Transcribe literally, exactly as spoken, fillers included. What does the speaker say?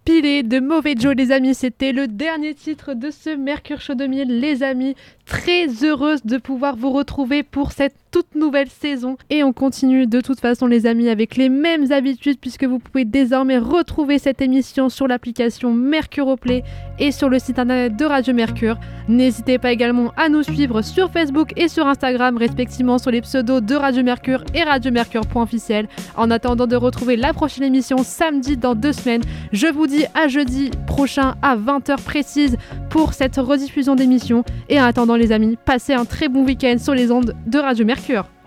Pilé de Mauvais Joe, les amis. C'était le dernier titre de ce Mercure Show deux mille, les amis. Très heureuse de pouvoir vous retrouver pour cette toute nouvelle saison. Et on continue de toute façon, les amis, avec les mêmes habitudes, puisque vous pouvez désormais retrouver cette émission sur l'application Mercure Play et sur le site internet de Radio Mercure. N'hésitez pas également à nous suivre sur Facebook et sur Instagram, respectivement sur les pseudos de Radio Mercure et Radio Mercure.officiel. En attendant de retrouver la prochaine émission samedi dans deux semaines, je vous dis à jeudi prochain à vingt heures précise pour cette rediffusion d'émission. Et en attendant, les amis, passez un très bon week-end sur les ondes de Radio Mercure.